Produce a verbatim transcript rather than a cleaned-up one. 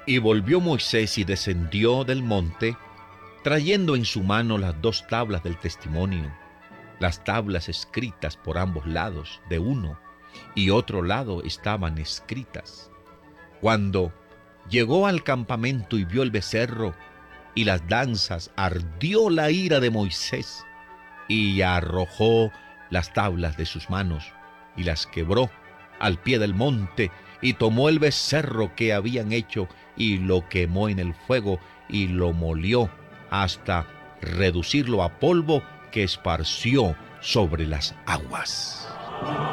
Y volvió Moisés y descendió del monte, trayendo en su mano las dos tablas del testimonio, las tablas escritas por ambos lados, de uno y otro lado estaban escritas. Cuando llegó al campamento y vio el becerro y las danzas, ardió la ira de Moisés y arrojó las tablas de sus manos y las quebró al pie del monte, y tomó el becerro que habían hecho y lo quemó en el fuego y lo molió hasta reducirlo a polvo, que esparció sobre las aguas.